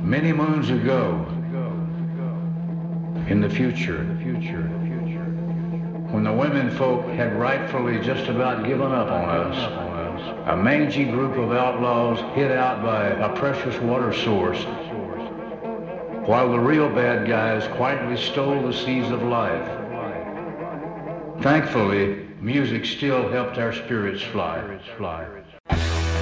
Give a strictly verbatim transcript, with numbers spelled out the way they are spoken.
Many moons ago, in the future, when the women folk had rightfully just about given up on us, a mangy group of outlaws hid out by a precious water source, while the real bad guys quietly stole the seeds of life. Thankfully, music still helped our spirits fly.